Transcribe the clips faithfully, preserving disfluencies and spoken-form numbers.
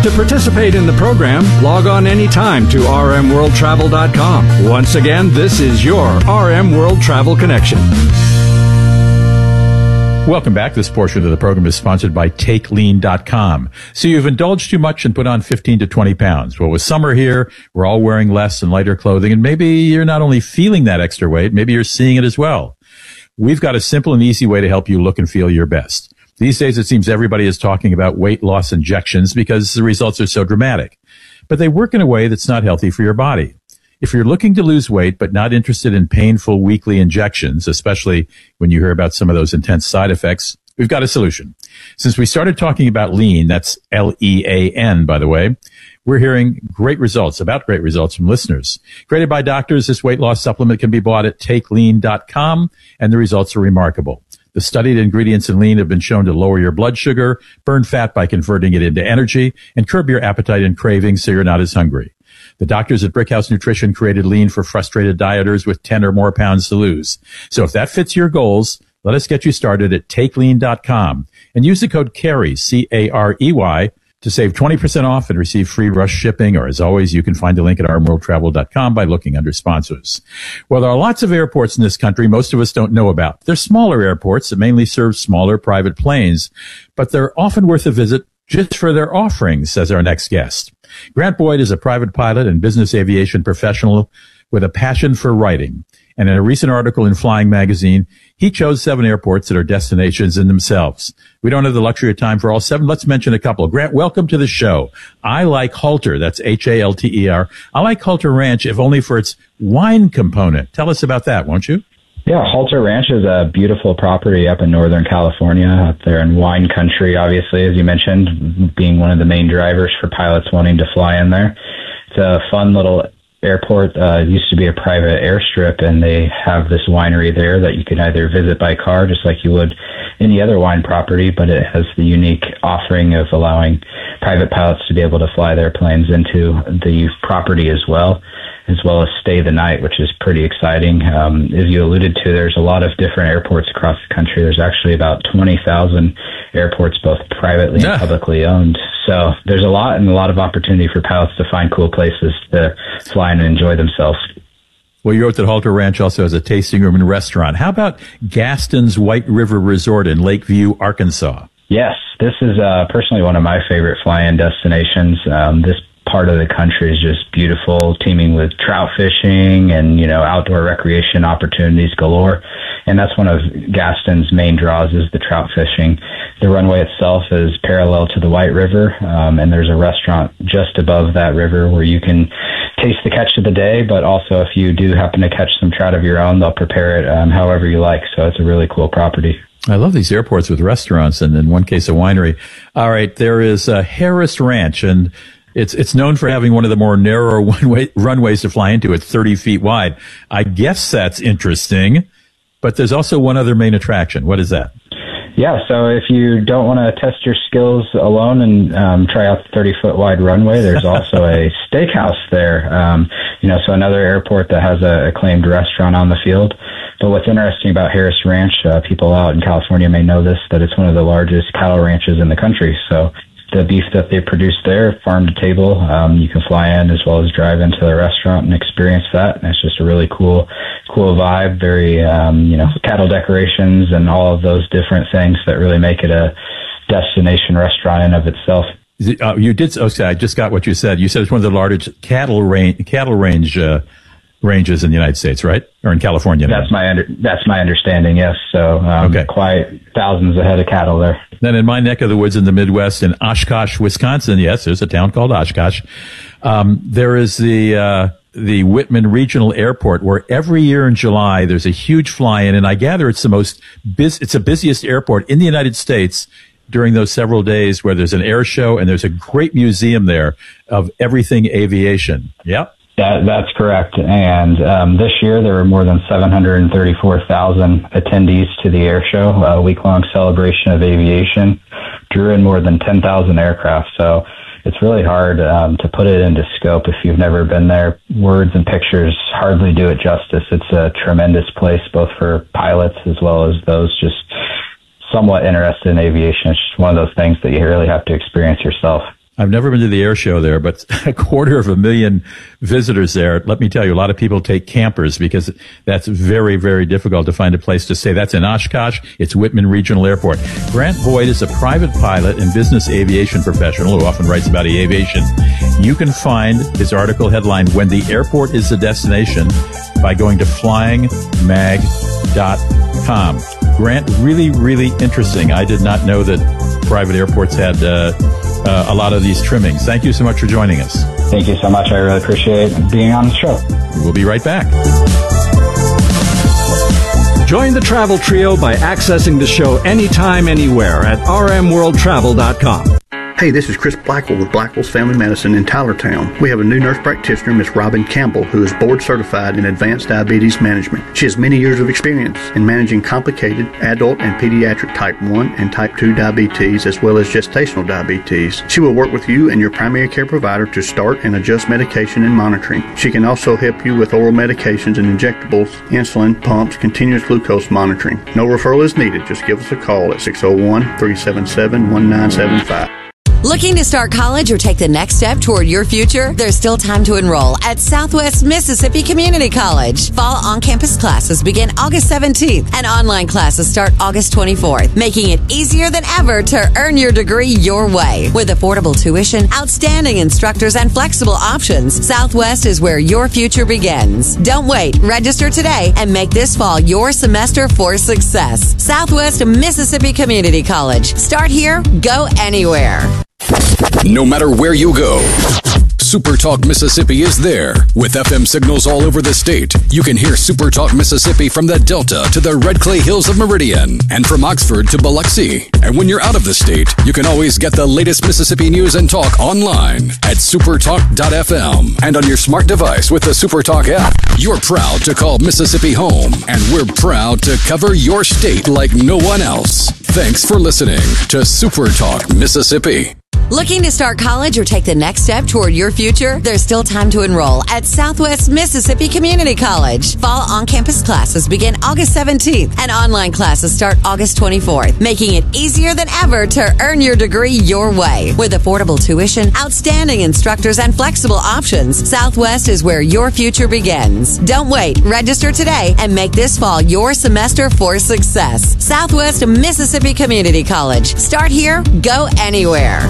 To participate in the program, log on anytime to r m world travel dot com. Once again, this is your R M World Travel Connection. Welcome back. This portion of the program is sponsored by take lean dot com. So you've indulged too much and put on fifteen to twenty pounds. Well, with summer here, we're all wearing less and lighter clothing, and maybe you're not only feeling that extra weight, maybe you're seeing it as well. We've got a simple and easy way to help you look and feel your best. These days, it seems everybody is talking about weight loss injections because the results are so dramatic. But they work in a way that's not healthy for your body. If you're looking to lose weight but not interested in painful weekly injections, especially when you hear about some of those intense side effects, we've got a solution. Since we started talking about lean, that's L E A N, by the way, we're hearing great results, about great results from listeners. Created by doctors, this weight loss supplement can be bought at take lean dot com, and the results are remarkable. The studied ingredients in lean have been shown to lower your blood sugar, burn fat by converting it into energy, and curb your appetite and cravings so you're not as hungry. The doctors at Brickhouse Nutrition created lean for frustrated dieters with ten or more pounds to lose. So if that fits your goals, let us get you started at take lean dot com and use the code CAREY, C A R E Y, to save twenty percent off and receive free rush shipping. Or as always, you can find a link at r m world travel dot com by looking under sponsors. Well, there are lots of airports in this country most of us don't know about. They're smaller airports that mainly serve smaller private planes, but they're often worth a visit just for their offerings, says our next guest. Grant Boyd is a private pilot and business aviation professional with a passion for writing. And in a recent article in Flying Magazine, he chose seven airports that are destinations in themselves. We don't have the luxury of time for all seven. Let's mention a couple. Grant, welcome to the show. I like Halter. That's H A L T E R. I like Halter Ranch, if only for its wine component. Tell us about that, won't you? Yeah, Halter Ranch is a beautiful property up in Northern California, up there in wine country, obviously, as you mentioned, being one of the main drivers for pilots wanting to fly in there. It's a fun little airport. Uh, it used to be a private airstrip, and they have this winery there that you can either visit by car, just like you would any other wine property, but it has the unique offering of allowing private pilots to be able to fly their planes into the property as well, as well as stay the night, which is pretty exciting. Um, as you alluded to, there's a lot of different airports across the country. There's actually about twenty thousand airports, both privately and publicly owned. So there's a lot and a lot of opportunity for pilots to find cool places to fly and enjoy themselves. Well, you wrote that Halter Ranch also has a tasting room and restaurant. How about Gaston's White River Resort in Lakeview, Arkansas? Yes, this is uh, personally one of my favorite fly-in destinations. Um, this part of the country is just beautiful, teeming with trout fishing and, you know, outdoor recreation opportunities galore. And that's one of Gaston's main draws is the trout fishing. The runway itself is parallel to the White River, um, and there's a restaurant just above that river where you can taste the catch of the day, but also if you do happen to catch some trout of your own, they'll prepare it um, however you like. So it's a really cool property. I love these airports with restaurants and in one case a winery. All right, there is uh, Harris Ranch, and It's it's known for having one of the more narrow one-way runways to fly into. It's thirty feet wide. I guess that's interesting, but there's also one other main attraction. What is that? Yeah, so if you don't want to test your skills alone and um, try out the thirty-foot wide runway, there's also a steakhouse there. Um, you know, so another airport that has a acclaimed restaurant on the field. But what's interesting about Harris Ranch, uh, people out in California may know this, that it's one of the largest cattle ranches in the country. So the beef that they produce there, farm to table, um, you can fly in as well as drive into the restaurant and experience that. And it's just a really cool, cool vibe, very, um, you know, cattle decorations and all of those different things that really make it a destination restaurant in of itself. It, uh, you did, okay, I just got what you said. You said it's one of the largest cattle range, cattle range, uh, ranges in the United States, right? Or in California? That's my under, that's my understanding, yes. So, um, okay. Quite thousands of head of cattle there. Then in my neck of the woods in the Midwest, in Oshkosh, Wisconsin, yes, there's a town called Oshkosh. Um, there is the, uh, the Whitman Regional Airport, where every year in July there's a huge fly-in, and I gather it's the most bus- it's the busiest airport in the United States during those several days where there's an air show and there's a great museum there of everything aviation. Yep. That, that's correct. And um, this year there were more than seven hundred thirty-four thousand attendees to the air show, a week-long celebration of aviation, drew in more than ten thousand aircraft. So it's really hard um, to put it into scope if you've never been there. Words and pictures hardly do it justice. It's a tremendous place, both for pilots as well as those just somewhat interested in aviation. It's just one of those things that you really have to experience yourself. I've never been to the air show there, but a quarter of a million visitors there. Let me tell you, a lot of people take campers because that's very, very difficult to find a place to stay. That's in Oshkosh. It's Whitman Regional Airport. Grant Boyd is a private pilot and business aviation professional who often writes about aviation. You can find his article headlined, "When the Airport is the Destination," by going to flying mag dot com. Grant, really, really interesting. I did not know that private airports had uh, uh, a lot of these trimmings. Thank you so much for joining us. Thank you so much. I really appreciate being on the show. We'll be right back. Join the Travel Trio by accessing the show anytime, anywhere at r m world travel dot com. Hey, this is Chris Blackwell with Blackwell's Family Medicine in Tylertown. We have a new nurse practitioner, Miss Robin Campbell, who is board certified in advanced diabetes management. She has many years of experience in managing complicated adult and pediatric type one and type two diabetes, as well as gestational diabetes. She will work with you and your primary care provider to start and adjust medication and monitoring. She can also help you with oral medications and injectables, insulin, pumps, continuous glucose monitoring. No referral is needed. Just give us a call at six oh one, three seven seven, one nine seven five. Looking to start college or take the next step toward your future? There's still time to enroll at Southwest Mississippi Community College. Fall on-campus classes begin August seventeenth and online classes start August twenty-fourth, making it easier than ever to earn your degree your way. With affordable tuition, outstanding instructors, and flexible options, Southwest is where your future begins. Don't wait. Register today and make this fall your semester for success. Southwest Mississippi Community College. Start here, go anywhere. No matter where you go, SuperTalk Mississippi is there. With F M signals all over the state, you can hear SuperTalk Mississippi from the Delta to the Red Clay Hills of Meridian and from Oxford to Biloxi. And when you're out of the state, you can always get the latest Mississippi news and talk online at supertalk dot f m and on your smart device with the SuperTalk app. You're proud to call Mississippi home, and we're proud to cover your state like no one else. Thanks for listening to SuperTalk Mississippi. Looking to start college or take the next step toward your future? There's still time to enroll at Southwest Mississippi Community College. Fall on-campus classes begin August seventeenth and online classes start August twenty-fourth, making it easier than ever to earn your degree your way. With affordable tuition, outstanding instructors, and flexible options, Southwest is where your future begins. Don't wait. Register today and make this fall your semester for success. Southwest Mississippi Community College. Start here, go anywhere.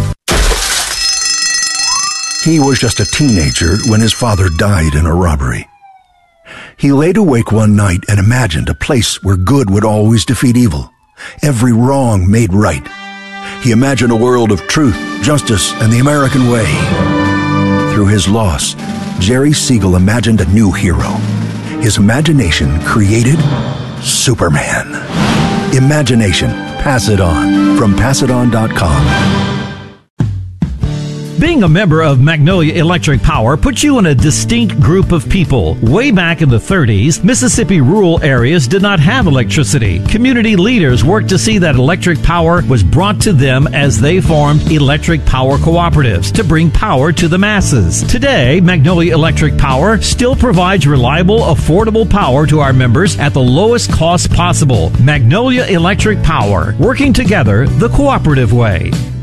He was just a teenager when his father died in a robbery. He laid awake one night and imagined a place where good would always defeat evil, every wrong made right. He imagined a world of truth, justice, and the American way. Through his loss, Jerry Siegel imagined a new hero. His imagination created Superman. Imagination. Pass it on. From pass it on dot com. Being a member of Magnolia Electric Power puts you in a distinct group of people. Way back in the thirties, Mississippi rural areas did not have electricity. Community leaders worked to see that electric power was brought to them as they formed electric power cooperatives to bring power to the masses. Today, Magnolia Electric Power still provides reliable, affordable power to our members at the lowest cost possible. Magnolia Electric Power, working together the cooperative way.